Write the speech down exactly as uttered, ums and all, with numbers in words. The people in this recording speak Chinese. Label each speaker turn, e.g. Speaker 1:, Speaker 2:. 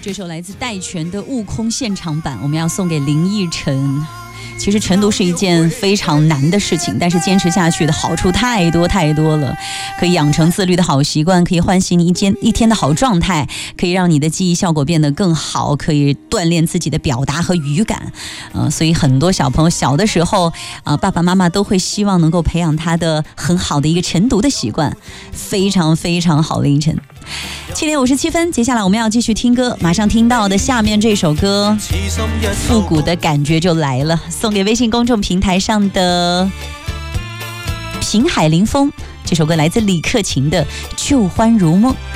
Speaker 1: 这首来自戴荃的《悟空》现场版，我们要送给林奕晨。其实晨读是一件非常难的事情，但是坚持下去的好处太多太多了，可以养成自律的好习惯，可以唤醒你一天一天的好状态，可以让你的记忆效果变得更好，可以锻炼自己的表达和语感。呃，所以很多小朋友小的时候，呃，爸爸妈妈都会希望能够培养他的很好的一个晨读的习惯，非常非常好的凌晨。七点五十七分，接下来我们要继续听歌，马上听到的下面这首歌，复古的感觉就来了，送给微信公众平台上的平海林风，这首歌来自李克勤的《旧欢如梦》。